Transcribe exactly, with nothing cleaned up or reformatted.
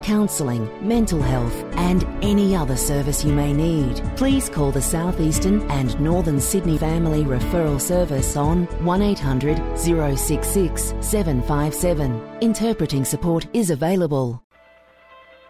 counselling, mental health and any other service you may need. Please call the South Eastern and Northern Sydney Family Referral Service on one eight hundred, zero six six, seven five seven. Interpreting support is available.